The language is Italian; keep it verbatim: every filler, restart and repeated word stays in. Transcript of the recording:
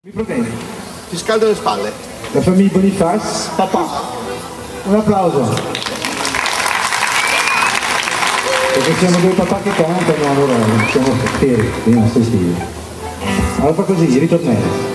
Mi proteggi. Ti scaldo le spalle. La famiglia Bonifaz, papà. Un applauso. Perché siamo due papà che cantano, allora siamo fieri dei nostri stili. Allora fa così, ritornello.